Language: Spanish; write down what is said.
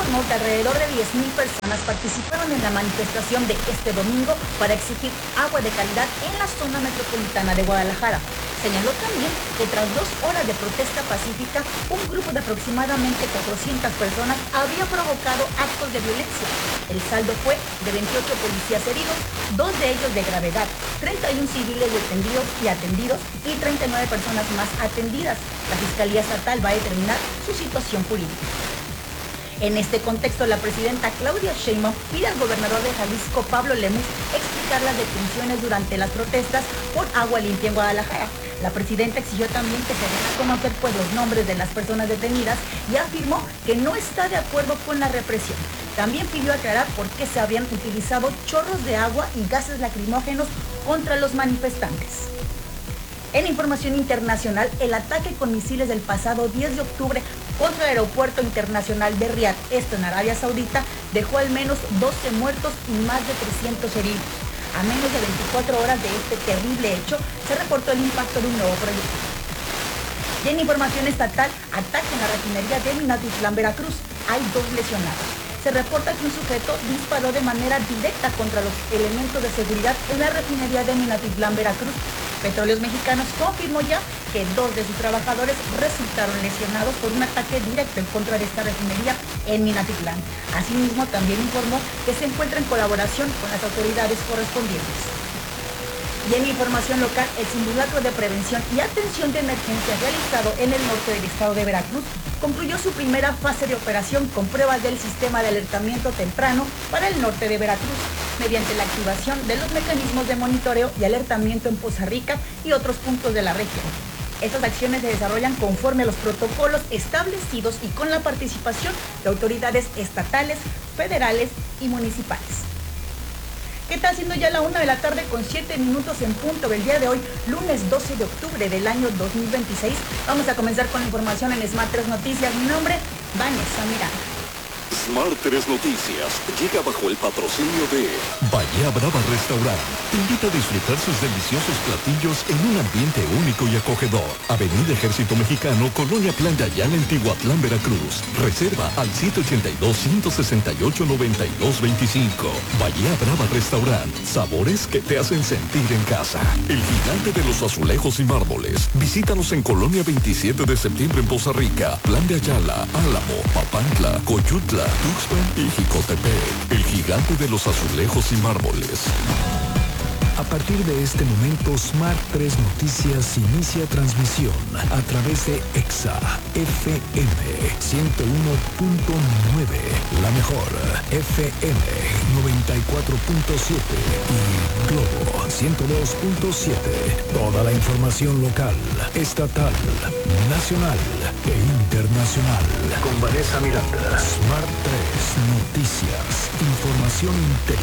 informó que alrededor de 10,000 personas participaron en la manifestación de este domingo para exigir agua de calidad en la zona metropolitana de Guadalajara. Señaló también que tras 2 horas de protesta pacífica, un grupo de aproximadamente 400 personas había provocado actos de violencia. El saldo fue de 28 policías heridos, 2 de ellos de gravedad, 31 civiles detenidos y atendidos y 39 personas más atendidas. La Fiscalía Estatal va a determinar su situación jurídica. En este contexto, la presidenta Claudia Sheinbaum pide al gobernador de Jalisco, Pablo Lemus, explicar las detenciones durante las protestas por agua limpia en Guadalajara. La presidenta exigió también que se den a conocer los nombres de las personas detenidas y afirmó que no está de acuerdo con la represión. También pidió aclarar por qué se habían utilizado chorros de agua y gases lacrimógenos contra los manifestantes. En información internacional, el ataque con misiles del pasado 10 de octubre contra el aeropuerto internacional de Riad, esto en Arabia Saudita, dejó al menos 12 muertos y más de 300 heridos. A menos de 24 horas de este terrible hecho, se reportó el impacto de un nuevo proyecto. Y en información estatal, ataque en la refinería de Minatitlán, Veracruz. Hay 2 lesionados. Se reporta que un sujeto disparó de manera directa contra los elementos de seguridad en la refinería de Minatitlán, Veracruz. Petróleos Mexicanos confirmó ya que 2 de sus trabajadores resultaron lesionados por un ataque directo en contra de esta refinería en Minatitlán. Asimismo, también informó que se encuentra en colaboración con las autoridades correspondientes. Y en información local, el simulacro de prevención y atención de emergencia realizado en el norte del estado de Veracruz concluyó su primera fase de operación con pruebas del sistema de alertamiento temprano para el norte de Veracruz, mediante la activación de los mecanismos de monitoreo y alertamiento en Poza Rica y otros puntos de la región. Estas acciones se desarrollan conforme a los protocolos establecidos y con la participación de autoridades estatales, federales y municipales. ¿Qué tal? Siendo ya la 1 de la tarde con 7 minutos en punto del día de hoy, lunes 12 de octubre del año 2026. Vamos a comenzar con la información en Smart 3 Noticias. Mi nombre, Vanessa Miranda. Smart 3 Noticias llega bajo el patrocinio de Bahía Brava Restaurant. Te invita a disfrutar sus deliciosos platillos en un ambiente único y acogedor. Avenida Ejército Mexicano, Colonia Plan de Ayala, en Tihuatlán, Veracruz. Reserva al 782-168-9225. Bahía Brava Restaurant. Sabores que te hacen sentir en casa. El gigante de los azulejos y mármoles. Visítanos en Colonia 27 de septiembre en Poza Rica, Plan de Ayala, Álamo, Papantla, Coyutla, Tuxpan y Jicotepec. El gigante de los azulejos y mármoles. A partir de este momento, Smart 3 Noticias inicia transmisión a través de EXA FM 101.9, la mejor FM 94.7 y Globo 102.7. Toda la información local, estatal, nacional e internacional. Con Vanessa Miranda. Smart 3 Noticias. Información integral.